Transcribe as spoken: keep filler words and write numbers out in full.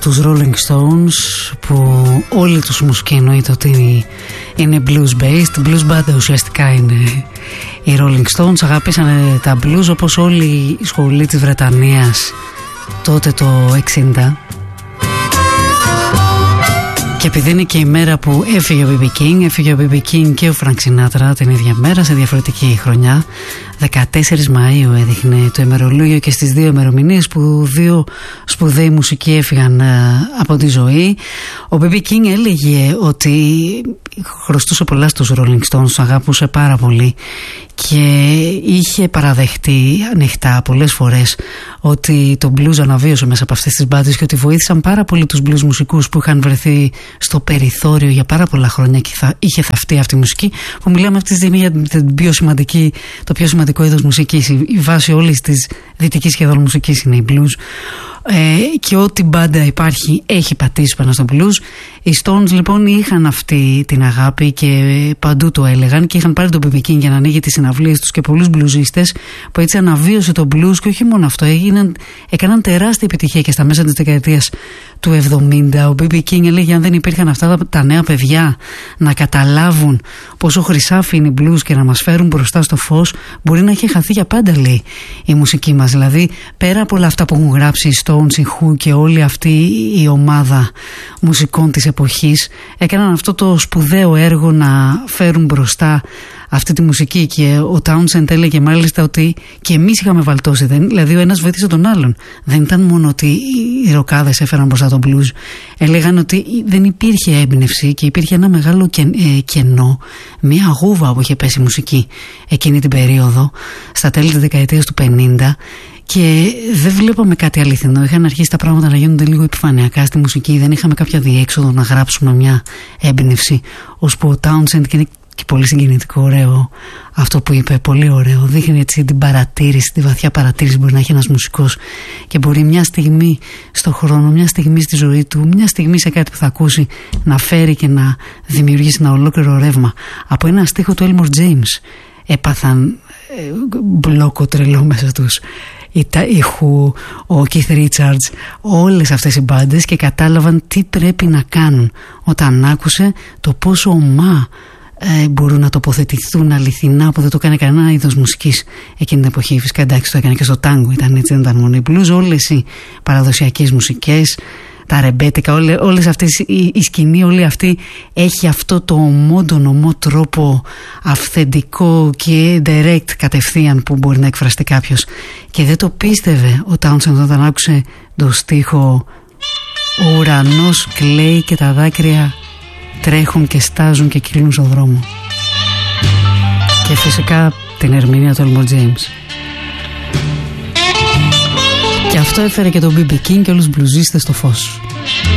Τους Rolling Stones, που όλοι τους μουσικοί εννοείται ότι είναι blues based. Blues band ουσιαστικά είναι οι Rolling Stones. Αγάπησαν τα blues όπως όλη η σχολή της Βρετανίας τότε το εξήντα. Και επειδή είναι και η μέρα που έφυγε ο μπι μπι King, έφυγε ο μπι μπι King και ο Frank Sinatra την ίδια μέρα σε διαφορετική χρονιά. δεκατέσσερις Μαΐου έδειχνε το ημερολόγιο και στις δύο ημερομηνίες που δύο σπουδαίοι μουσικοί έφυγαν από τη ζωή. Ο μπι μπι King έλεγε ότι χρωστούσε πολλά στους Rolling Stones, τους αγαπούσε πάρα πολύ και είχε παραδεχτεί ανοιχτά πολλές φορές ότι το blues αναβίωσε μέσα από αυτές τις μπάντες και ότι βοήθησαν πάρα πολύ τους blues μουσικούς που είχαν βρεθεί στο περιθώριο για πάρα πολλά χρόνια και θα είχε θαυτεί αυτή η μουσική, που μιλάμε αυτή τη στιγμή για την πιο σημαντική, το πιο σημαντικό είδος μουσικής. Η βάση όλης της δυτικής σχεδόν μουσικής είναι η blues. Ε, και ό,τι μπάντα υπάρχει έχει πατήσει πάνω στο blues. Οι Stones λοιπόν είχαν αυτή την αγάπη και παντού το έλεγαν και είχαν πάρει τον μπι μπι King για να ανοίγει τις συναυλίες τους και πολλούς μπλουζίστες που έτσι αναβίωσε το blues. Και όχι μόνο αυτό, έγιναν, έκαναν τεράστια επιτυχία και στα μέσα της δεκαετίας του εβδομήντα. Ο μπι μπι King έλεγε αν δεν υπήρχαν αυτά τα νέα παιδιά να καταλάβουν πόσο χρυσάφι είναι η blues και να μας φέρουν μπροστά στο φως, μπορεί να έχει χαθεί για πάντα, λέει, η μουσική μας. Δηλαδή πέρα από όλα αυτά που έχουν γράψει οι Stones, οι Who και όλη αυτή η ομάδα μουσικών της εποχής, έκαναν αυτό το σπουδαίο έργο να φέρουν μπροστά αυτή τη μουσική. Και ο Townsend έλεγε μάλιστα ότι και εμείς είχαμε βαλτώσει, δεν, δηλαδή ο ένας βοήθησε τον άλλον. Δεν ήταν μόνο ότι οι ροκάδες έφεραν μπροστά τον blues. Έλεγαν ότι δεν υπήρχε έμπνευση και υπήρχε ένα μεγάλο και, ε, κενό, μια γούβα που είχε πέσει η μουσική εκείνη την περίοδο, στα τέλη της δεκαετίας του πενήντα. Και δεν βλέπαμε κάτι αληθινό. Είχαν αρχίσει τα πράγματα να γίνονται λίγο επιφανειακά στη μουσική. Δεν είχαμε κάποια διέξοδο να γράψουμε μια έμπνευση. Ώσπου ο Townsend, και είναι και πολύ συγκινητικό, ωραίο αυτό που είπε, πολύ ωραίο. Δείχνει έτσι την παρατήρηση, τη βαθιά παρατήρηση που μπορεί να έχει ένας μουσικός και μπορεί μια στιγμή στο χρόνο, μια στιγμή στη ζωή του, μια στιγμή σε κάτι που θα ακούσει να φέρει και να δημιουργήσει ένα ολόκληρο ρεύμα. Από ένα στίχο του Elmore James έπαθαν ε, μπλόκο τρελό μέσα τους η Who, ο Keith Richards, όλες αυτές οι μπάντες, και κατάλαβαν τι πρέπει να κάνουν όταν άκουσε το πόσο ομά ε, μπορούν να τοποθετηθούν αληθινά, που δεν το έκανε κανένα είδος μουσικής εκείνη την εποχή. Φυσικά εντάξει, το έκανε και στο τάγκο, ήταν έτσι, δεν ήταν μόνο η blues, όλες οι παραδοσιακές μουσικές, τα ρεμπέτικα, όλες, όλες αυτές η, η σκηνή όλη αυτή έχει αυτό το ομό, τον ομό τρόπο αυθεντικό και direct κατευθείαν που μπορεί να εκφραστεί κάποιος. Και δεν το πίστευε ο Townsend όταν άκουσε το στίχο «Ο ουρανός κλαίει και τα δάκρυα τρέχουν και στάζουν και κύλουν στον δρόμο». Και φυσικά την ερμηνεία του Elmore James. Και αυτό έφερε και τον μπι μπι King και όλους τους μπλουζίστες στο φως.